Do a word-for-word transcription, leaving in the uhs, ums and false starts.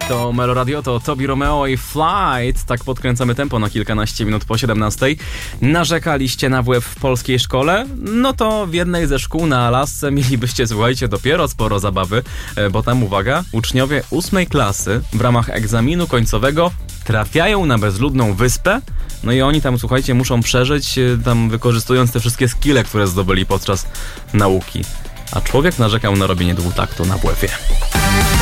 To Melo Radio, to Tobi Romeo i Flight. Tak podkręcamy tempo na kilkanaście minut po siedemnastej. Narzekaliście na W F w polskiej szkole? No to w jednej ze szkół na Alasce mielibyście, słuchajcie, dopiero sporo zabawy, bo tam, uwaga, uczniowie ósmej klasy w ramach egzaminu końcowego trafiają na bezludną wyspę. No i oni tam, słuchajcie, muszą przeżyć, tam wykorzystując te wszystkie skille, które zdobyli podczas nauki. A człowiek narzekał na robienie dwutaktu na W F-ie.